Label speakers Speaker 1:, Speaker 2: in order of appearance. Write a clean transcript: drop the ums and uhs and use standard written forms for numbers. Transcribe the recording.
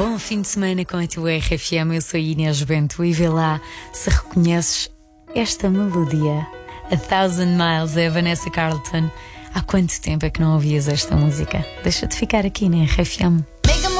Speaker 1: Bom fim de semana com a tua RFM. Eu sou a Inês Bento e vê lá se reconheces esta melodia. A Thousand Miles é a Vanessa Carlton. Há quanto tempo é que não ouvias esta música? Deixa-te ficar aqui na RFM.